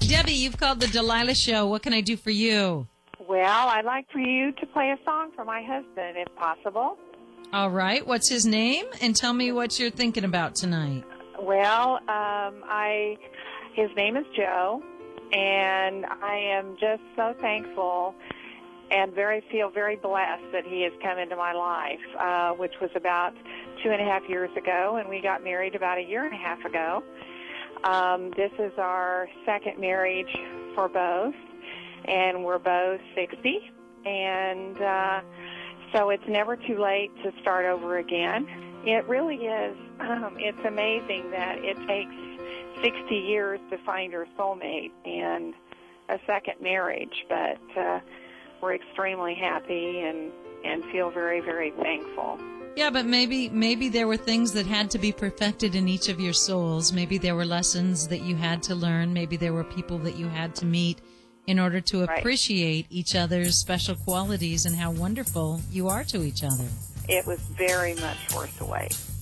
Debbie, you've called the Delilah Show. What can I do for you? Well, I'd like for you to play a song for my husband, if possible. All right. What's his name? And tell me what you're thinking about tonight. Well, his name is Joe, and I am just so thankful and feel very blessed that he has come into my life, which was about 2.5 years ago, and we got married about 1.5 years ago. This is our second marriage for both, and we're both 60, and so it's never too late to start over again. It really is. It's amazing that it takes 60 years to find your soulmate and a second marriage, but we're extremely happy and feel very, very thankful. Yeah, but maybe there were things that had to be perfected in each of your souls. Maybe there were lessons that you had to learn. Maybe there were people that you had to meet in order to appreciate each other's special qualities and how wonderful you are to each other. It was very much worth the wait.